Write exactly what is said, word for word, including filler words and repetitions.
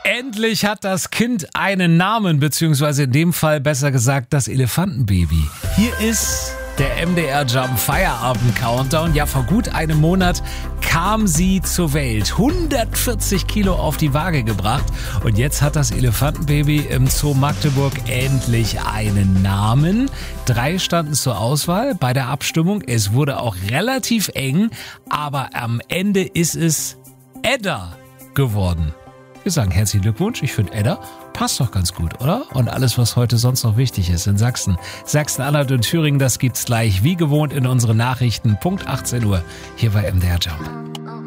Endlich hat das Kind einen Namen, beziehungsweise in dem Fall besser gesagt das Elefantenbaby. Hier ist der M D R Jump Feierabend Countdown. Ja, vor gut einem Monat kam sie zur Welt. hundertvierzig Kilo auf die Waage gebracht. Und jetzt hat das Elefantenbaby im Zoo Magdeburg endlich einen Namen. Drei standen zur Auswahl bei der Abstimmung. Es wurde auch relativ eng, aber am Ende ist es Edda geworden. Wir sagen herzlichen Glückwunsch. Ich finde, Edda passt doch ganz gut, oder? Und alles, was heute sonst noch wichtig ist in Sachsen. Sachsen-Anhalt und Thüringen, das gibt's gleich wie gewohnt in unseren Nachrichten. Punkt achtzehn Uhr hier bei M D R Jump.